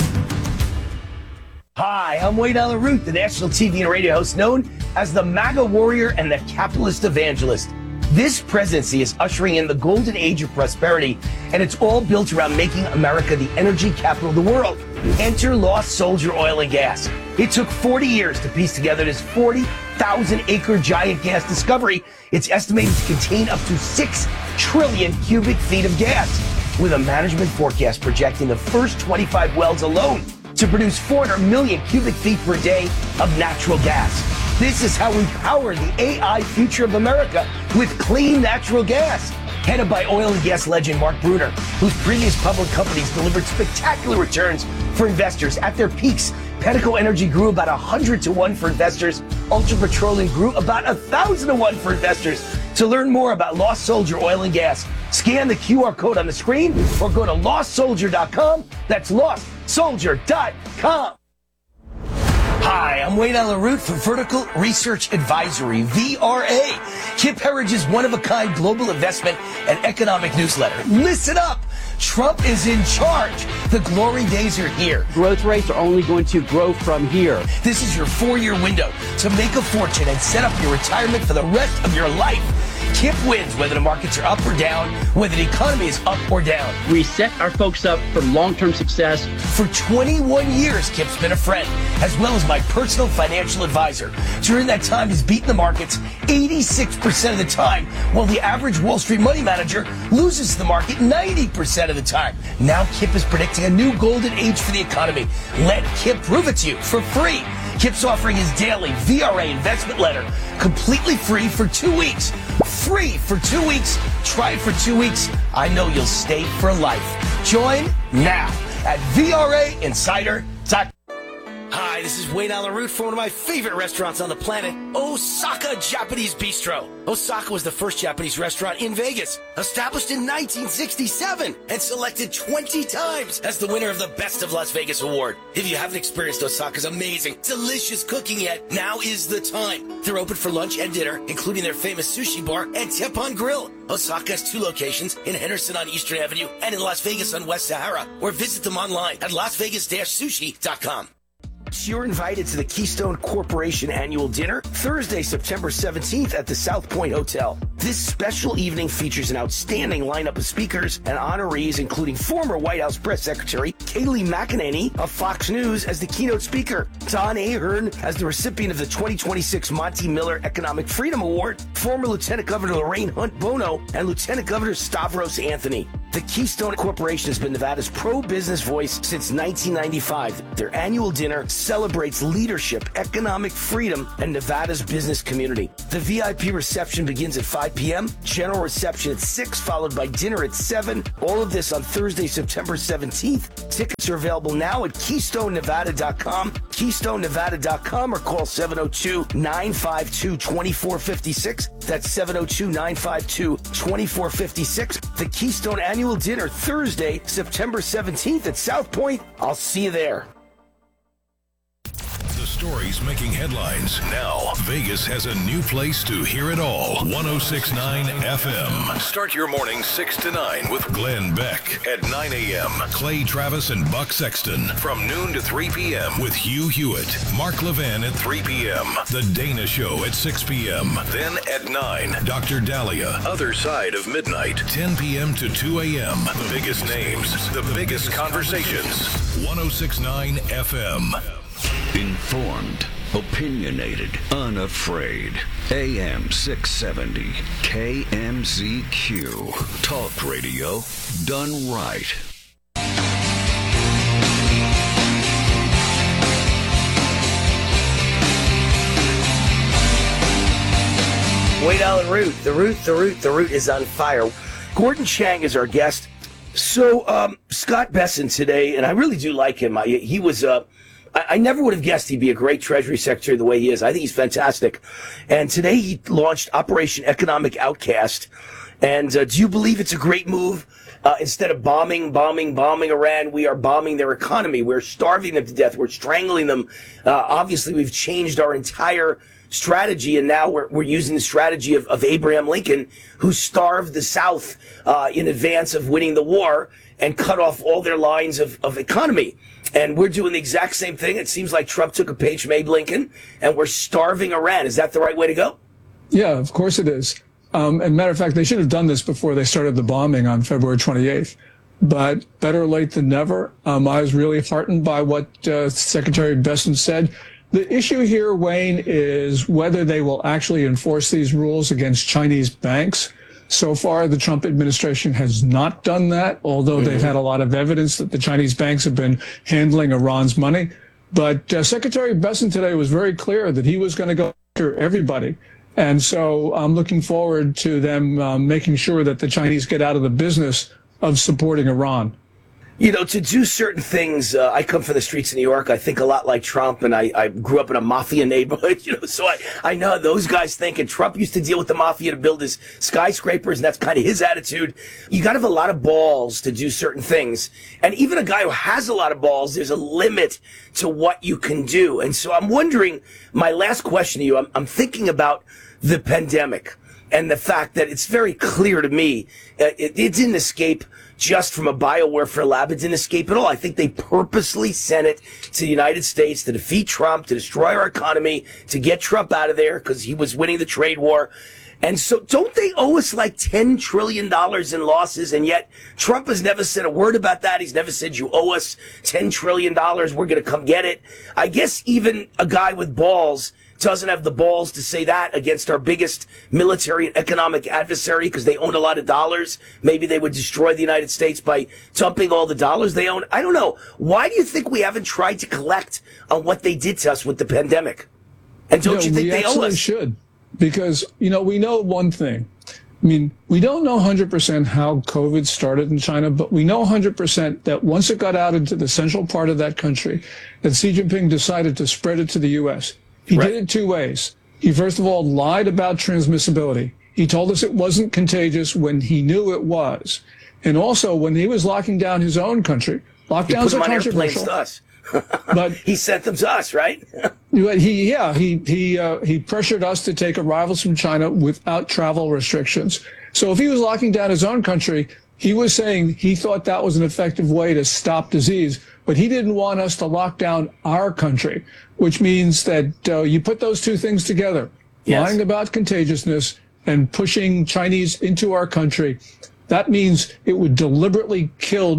Hi, I'm Wayne Alaroot, the national TV and radio host known as the MAGA warrior and the capitalist evangelist. This presidency is ushering in the golden age of prosperity, and it's all built around making America the energy capital of the world. Enter Lost Soldier Oil and Gas. It took 40 years to piece together this 40,000-acre giant gas discovery. It's estimated to contain up to 6 trillion cubic feet of gas, with a management forecast projecting the first 25 wells alone to produce 400 million cubic feet per day of natural gas. This is how we power the AI future of America with clean natural gas. Headed by oil and gas legend Mark Brunner, whose previous public companies delivered spectacular returns for investors. At their peaks, Pedico Energy grew about 100 to 1 for investors. Ultra Petroleum grew about 1,000 to 1 for investors. To learn more about Lost Soldier Oil and Gas, scan the QR code on the screen or go to lostsoldier.com. That's lostsoldier.com. Hi, I'm Wayne Alaroot for Vertical Research Advisory, VRA, Kip Herridge's one-of-a-kind global investment and economic newsletter. Listen up! Trump is in charge. The glory days are here. Growth rates are only going to grow from here. This is your 4-year window to make a fortune and set up your retirement for the rest of your life. Kip wins whether the markets are up or down, whether the economy is up or down. We set our folks up for long-term success. For 21 years, Kip's been a friend, as well as my personal financial advisor. During that time, he's beaten the markets 86% of the time, while the average Wall Street money manager loses the market 90% of the time. Now Kip is predicting a new golden age for the economy. Let Kip prove it to you for free. Kip's offering his daily VRA investment letter completely free for 2 weeks. Free for 2 weeks. Try it for 2 weeks. I know you'll stay for life. Join now at VRAinsider.com. Hi, this is Wayne Alaroot for one of my favorite restaurants on the planet, Osaka Japanese Bistro. Osaka was the first Japanese restaurant in Vegas, established in 1967 and selected 20 times as the winner of the Best of Las Vegas award. If you haven't experienced Osaka's amazing, delicious cooking yet, now is the time. They're open for lunch and dinner, including their famous sushi bar and Teppan Grill. Osaka has 2 locations in Henderson on Eastern Avenue and in Las Vegas on West Sahara, or visit them online at lasvegas-sushi.com. Sports, you're invited to the Keystone Corporation Annual Dinner Thursday, September 17th at the South Point Hotel. This special evening features an outstanding lineup of speakers and honorees, including former White House Press Secretary Kayleigh McEnany of Fox News as the keynote speaker, Don Ahern as the recipient of the 2026 Monty Miller Economic Freedom Award, former Lieutenant Governor Lorraine Hunt Bono, and Lieutenant Governor Stavros Anthony. The Keystone Corporation has been Nevada's pro-business voice since 1995. Their annual dinner celebrates leadership, economic freedom, and Nevada's business community. The VIP reception begins at 5 p.m., general reception at 6, followed by dinner at 7. All of this on Thursday, September 17th. Tickets are available now at KeystoneNevada.com, KeystoneNevada.com, or call 702-952-2456. That's 702-952-2456. The Keystone Annual Dinner, Thursday, September 17th at South Point. I'll see you there. The stories making headlines. Now, Vegas has a new place to hear it all. 106.9 FM. Start your morning 6 to 9 with Glenn Beck. At 9 a.m., Clay Travis and Buck Sexton. From noon to 3 p.m. with Hugh Hewitt. Mark Levin at 3 p.m. The Dana Show at 6 p.m. Then at 9, Dr. Dahlia. Other Side of Midnight. 10 p.m. to 2 a.m. The biggest names. The biggest conversations. 106.9 FM. Informed, opinionated, unafraid. AM 670, KMZQ. Talk radio done right. Wade Allen Root. The root is on fire. Gordon Chang is our guest. So, Scott Bessent today, and I really do like him. He was, I never would have guessed he'd be a great Treasury Secretary the way he is. I think he's fantastic. And today he launched Operation Economic Outcast. And do you believe it's a great move? Instead of bombing Iran, we are bombing their economy. We're starving them to death. We're strangling them. Obviously, we've changed our entire strategy, and now we're using the strategy of Abraham Lincoln, who starved the South in advance of winning the war and cut off all their lines of economy. And we're doing the exact same thing. It seems like Trump took a page from Abe Lincoln, and we're starving Iran. Is that the right way to go? Yeah, of course it is. And matter of fact, they should have done this before they started the bombing on February 28th. But better late than never. I was really heartened by what Secretary Bessent said. The issue here, Wayne, is whether they will actually enforce these rules against Chinese banks. So far, the Trump administration has not done that, although they've had a lot of evidence that the Chinese banks have been handling Iran's money. But Secretary Bessent today was very clear that he was going to go after everybody. And so I'm looking forward to them making sure that the Chinese get out of the business of supporting Iran. You know, to do certain things, I come from the streets of New York. I think a lot like Trump, and I grew up in a mafia neighborhood, so I know those guys think, and Trump used to deal with the mafia to build his skyscrapers, and that's kind of his attitude. You got to have a lot of balls to do certain things. And even a guy who has a lot of balls, there's a limit to what you can do. And so I'm wondering, my last question to you, I'm thinking about the pandemic and the fact that it's very clear to me it didn't escape just from a biowarfare lab. It didn't escape at all. I think they purposely sent it to the United States to defeat Trump, to destroy our economy, to get Trump out of there because he was winning the trade war. And so don't they owe us like $10 trillion in losses? And yet Trump has never said a word about that. He's never said you owe us $10 trillion. We're going to come get it. I guess even a guy with balls doesn't have the balls to say that against our biggest military and economic adversary because they own a lot of dollars. Maybe they would destroy the United States by dumping all the dollars they own. I don't know. Why do you think we haven't tried to collect on what they did to us with the pandemic? And don't you think they owe us? We should, because, we know one thing. I mean, we don't know 100% how COVID started in China, but we know 100% that once it got out into the central part of that country, that Xi Jinping decided to spread it to the U.S. He did it two ways. He, first of all, lied about transmissibility. He told us it wasn't contagious when he knew it was. And also, when he was locking down his own country, lockdowns are controversial. To us. But he sent them to us, right? He pressured us to take arrivals from China without travel restrictions. So if he was locking down his own country, he was saying he thought that was an effective way to stop disease, but he didn't want us to lock down our country, which means that you put those two things together, lying about contagiousness and pushing Chinese into our country. That means it would deliberately kill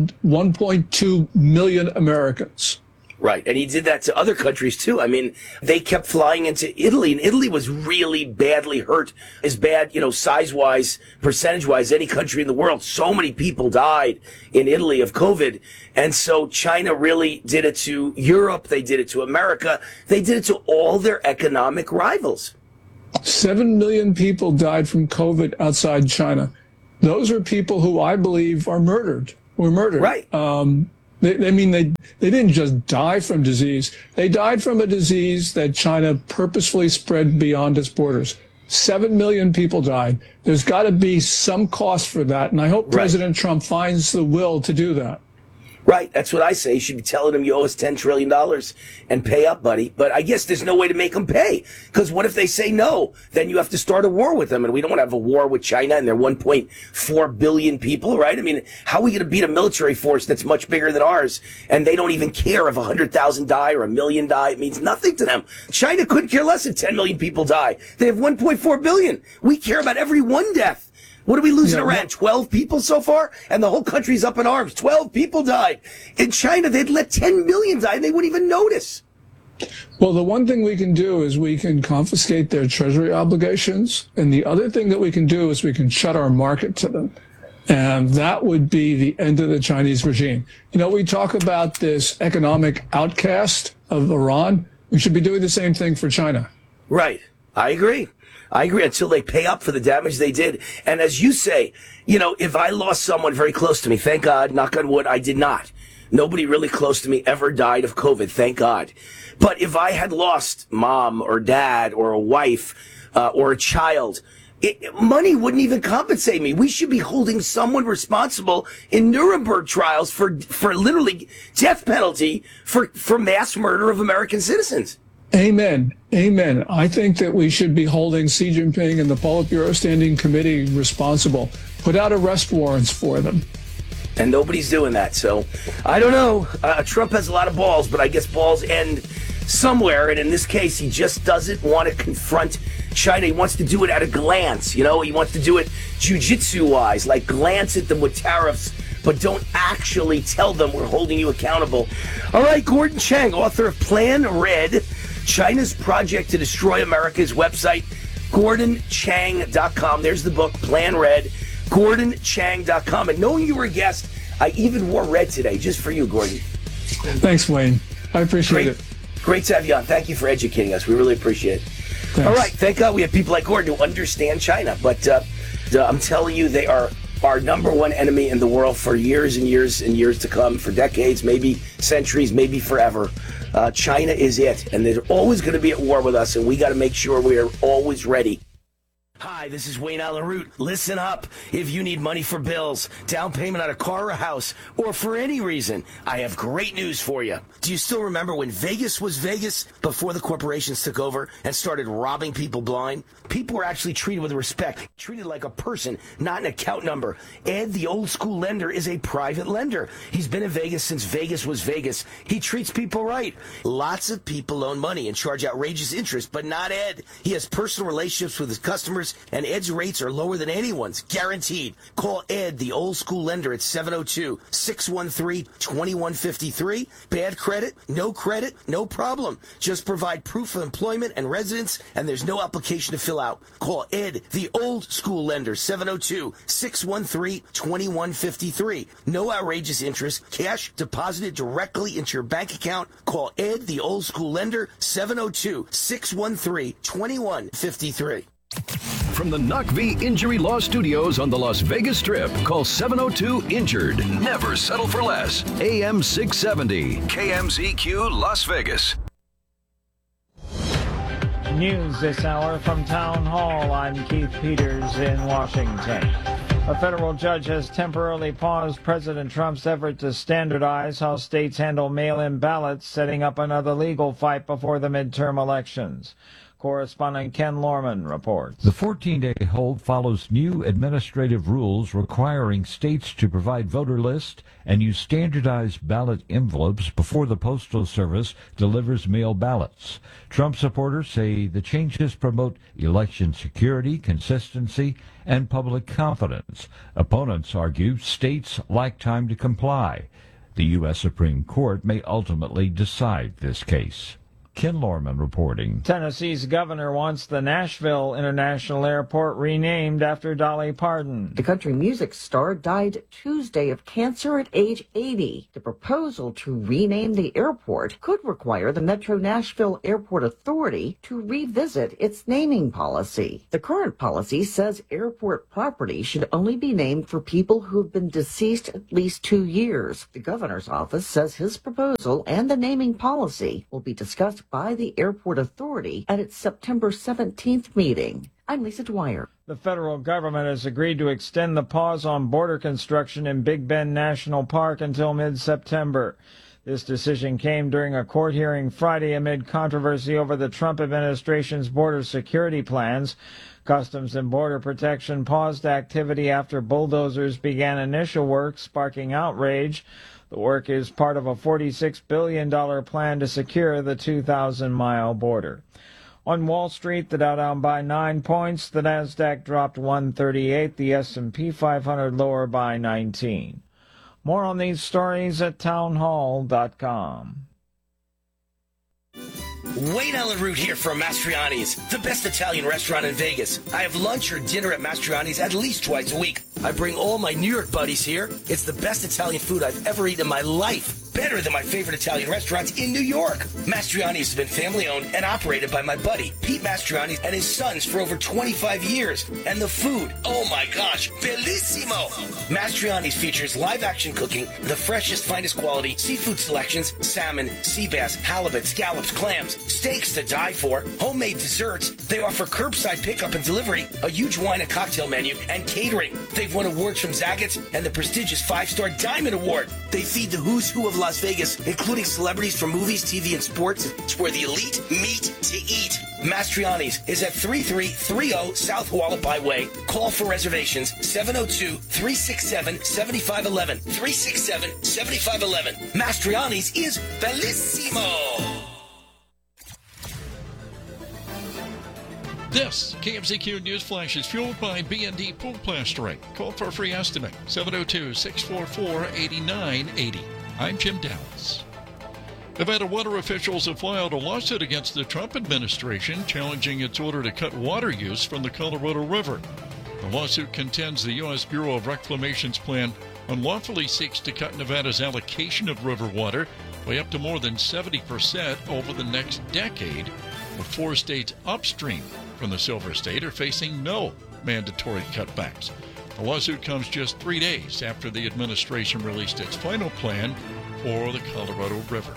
1.2 million Americans. Right. And he did that to other countries, too. I mean, they kept flying into Italy, and Italy was really badly hurt, as bad, size-wise, percentage-wise, any country in the world. So many people died in Italy of COVID. And so China really did it to Europe. They did it to America. They did it to all their economic rivals. 7 million people died from COVID outside China. Those are people who I believe were murdered. Right. They didn't just die from disease. They died from a disease that China purposefully spread beyond its borders. 7 million people died. There's got to be some cost for that, and I hope President Trump finds the will to do that. Right. That's what I say. You should be telling him you owe us $10 trillion and pay up, buddy. But I guess there's no way to make them pay. Because what if they say no? Then you have to start a war with them. And we don't want to have a war with China and their 1.4 billion people, right? I mean, how are we going to beat a military force that's much bigger than ours? And they don't even care if 100,000 die or 1 million die. It means nothing to them. China couldn't care less if 10 million people die. They have 1.4 billion. We care about every one death. What did we lose in Iran? 12 people so far? And the whole country's up in arms. 12 people died. In China, they'd let 10 million die and they wouldn't even notice. Well, the one thing we can do is we can confiscate their treasury obligations. And the other thing that we can do is we can shut our market to them. And that would be the end of the Chinese regime. We talk about this economic outcast of Iran. We should be doing the same thing for China. Right. I agree until they pay up for the damage they did. And as you say, if I lost someone very close to me, thank God, knock on wood, I did not. Nobody really close to me ever died of COVID, thank God. But if I had lost mom or dad or a wife or a child, money wouldn't even compensate me. We should be holding someone responsible in Nuremberg trials for literally death penalty for mass murder of American citizens. Amen. Amen. I think that we should be holding Xi Jinping and the Politburo Standing Committee responsible. Put out arrest warrants for them. And nobody's doing that. So I don't know. Trump has a lot of balls, but I guess balls end somewhere. And in this case, he just doesn't want to confront China. He wants to do it at a glance. He wants to do it jiu-jitsu wise, like glance at them with tariffs, but don't actually tell them we're holding you accountable. All right, Gordon Chang, author of Plan Red, China's Project to Destroy America's website, GordonChang.com. There's the book, Plan Red, GordonChang.com. And knowing you were a guest, I even wore red today, just for you, Gordon. Thanks, Wayne. I appreciate it. Great to have you on. Thank you for educating us. We really appreciate it. Thanks. All right, thank God we have people like Gordon who understand China. But I'm telling you, they are our number one enemy in the world for years and years and years to come, for decades, maybe centuries, maybe forever. China is it, and they're always going to be at war with us, and we got to make sure we are always ready. Hi, this is Wayne Allen Root. Listen up. If you need money for bills, down payment on a car or a house, or for any reason, I have great news for you. Do you still remember when Vegas was Vegas before the corporations took over and started robbing people blind? People were actually treated with respect, treated like a person, not an account number. Ed, the old school lender, is a private lender. He's been in Vegas since Vegas was Vegas. He treats people right. Lots of people loan money and charge outrageous interest, but not Ed. He has personal relationships with his customers, and Ed's rates are lower than anyone's, guaranteed. Call Ed, the old school lender, at 702-613-2153. Bad credit, no problem. Just provide proof of employment and residence, and there's no application to fill out. Call Ed, the old school lender, 702-613-2153. No outrageous interest, cash deposited directly into your bank account. Call Ed, the old school lender, 702-613-2153. From the Knock V Injury Law Studios on the Las Vegas Strip, call 702-INJURED. Never settle for less. AM 670, KMZQ Las Vegas. News this hour from Town Hall. I'm Keith Peters in Washington. A federal judge has temporarily paused President Trump's effort to standardize how states handle mail-in ballots, setting up another legal fight before the midterm elections. Correspondent Ken Lorman reports. The 14-day hold follows new administrative rules requiring states to provide voter lists and use standardized ballot envelopes before the Postal Service delivers mail ballots. Trump supporters say the changes promote election security, consistency, and public confidence. Opponents argue states lack time to comply. The U.S. Supreme Court may ultimately decide this case. Ken Lorman reporting. Tennessee's governor wants the Nashville International Airport renamed after Dolly Parton. The country music star died Tuesday of cancer at age 80. The proposal to rename the airport could require the Metro Nashville Airport Authority to revisit its naming policy. The current policy says airport property should only be named for people who have been deceased at least 2 years. The governor's office says his proposal and the naming policy will be discussed by the airport authority at its September 17th meeting. I'm Lisa Dwyer. The federal government has agreed to extend the pause on border construction in Big Bend National Park until mid-September. This decision came during a court hearing Friday amid controversy over the Trump administration's border security plans. Customs and Border Protection paused activity after bulldozers began initial work, sparking outrage. The work is part of a $46 billion plan to secure the 2,000-mile border. On Wall Street, the Dow down by 9 points, the Nasdaq dropped 138, the S&P 500 lower by 19. More on these stories at townhall.com. Wayne Allen Root here from Mastriani's, the best Italian restaurant in Vegas. I have lunch or dinner at Mastriani's at least twice a week. I bring all my New York buddies here. It's the best Italian food I've ever eaten in my life. Better than my favorite Italian restaurants in New York. Mastriani's has been family-owned and operated by my buddy, Pete Mastriani, and his sons for over 25 years. And the food, oh my gosh, bellissimo! Mastriani's features live-action cooking, the freshest, finest quality, seafood selections, salmon, sea bass, halibut, scallops, clams, steaks to die for, homemade desserts. They offer curbside pickup and delivery, a huge wine and cocktail menu, and catering. They've won awards from Zaggett's and the prestigious 5-star Diamond Award. They feed the who's who of Las Vegas, including celebrities from movies, TV, and sports. It's where the elite meet to eat. Mastriani's is at 3330 South Hualapai Way. Call for reservations 702-367-7511. 367-7511. Mastriani's is bellissimo. This KMZQ News Flash is fueled by B&D Pool Plastering. Call for a free estimate, 702-644-8980. I'm Jim Dallas. Nevada water officials have filed a lawsuit against the Trump administration, challenging its order to cut water use from the Colorado River. The lawsuit contends the U.S. Bureau of Reclamation's plan unlawfully seeks to cut Nevada's allocation of river water by up to more than 70% over the next decade, with 4 states upstream from the Silver State are facing no mandatory cutbacks. The lawsuit comes just 3 days after the administration released its final plan for the Colorado River.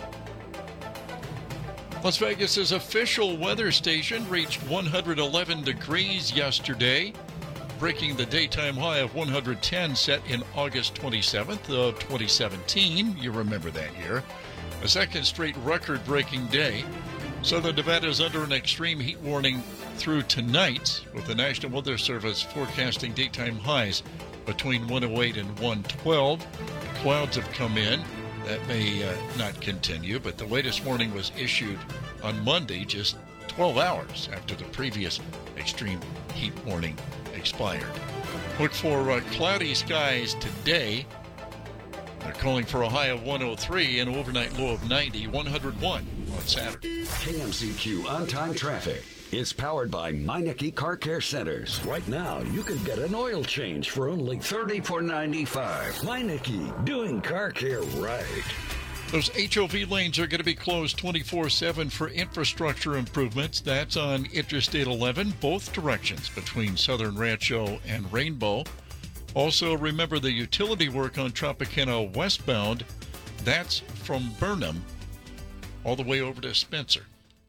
Las Vegas's official weather station reached 111 degrees yesterday, breaking the daytime high of 110 set in August 27th of 2017. You remember that year. A second straight record-breaking day. Southern Nevada is under an extreme heat warning through tonight, with the National Weather Service forecasting daytime highs between 108 and 112. The clouds have come in. That may not continue, but the latest warning was issued on Monday, just 12 hours after the previous extreme heat warning expired. Look for cloudy skies today. They're calling for a high of 103 and an overnight low of 90, 101 on Saturday. KMZQ on-time traffic is powered by Meineke Car Care Centers. Right now, you can get an oil change for only $34.95. Meineke, doing car care right. Those HOV lanes are going to be closed 24/7 for infrastructure improvements. That's on Interstate 11, both directions between Southern Rancho and Rainbow. Also, remember the utility work on Tropicana westbound. That's from Burnham all the way over to Spencer.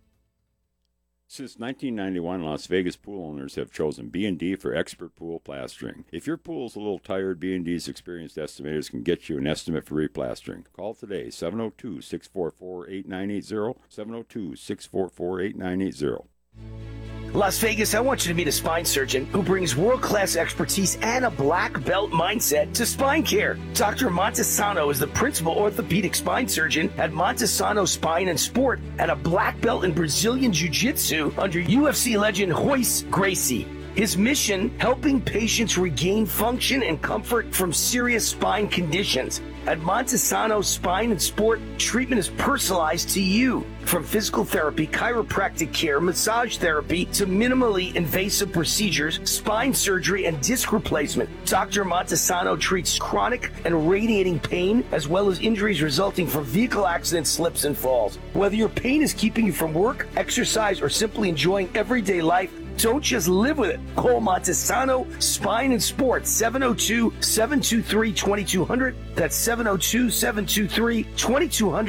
Since 1991, Las Vegas pool owners have chosen B&D for expert pool plastering. If your pool's a little tired, B&D's experienced estimators can get you an estimate for replastering. Call today, 702-644-8980, 702-644-8980. Las Vegas, I want you to meet a spine surgeon who brings world-class expertise and a black belt mindset to spine care. Dr. Montesano is the principal orthopedic spine surgeon at Montesano Spine and Sport and a black belt in Brazilian Jiu-Jitsu under UFC legend Royce Gracie. His mission, helping patients regain function and comfort from serious spine conditions. At Montesano Spine and Sport, treatment is personalized to you. From physical therapy, chiropractic care, massage therapy, to minimally invasive procedures, spine surgery, and disc replacement. Dr. Montesano treats chronic and radiating pain, as well as injuries resulting from vehicle accidents, slips, and falls. Whether your pain is keeping you from work, exercise, or simply enjoying everyday life, don't just live with it. Call Montesano Spine and Sport, 702-723-2200. That's 702-723-2200.